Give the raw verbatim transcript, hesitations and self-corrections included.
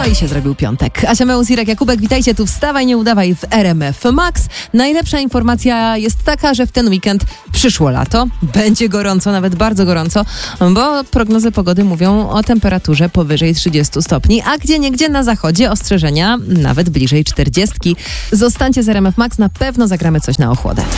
i się zrobił piątek. Asia Meus, Irek Jakubek, witajcie tu. Wstawaj, nie udawaj w R M F Max. Najlepsza informacja jest taka, że w ten weekend przyszło lato. Będzie gorąco, nawet bardzo gorąco, bo prognozy pogody mówią o temperaturze powyżej trzydziestu stopni, a gdzieniegdzie na zachodzie ostrzeżenia nawet bliżej czterdziestki. Zostańcie z R M F Max, na pewno zagramy coś na ochłodę.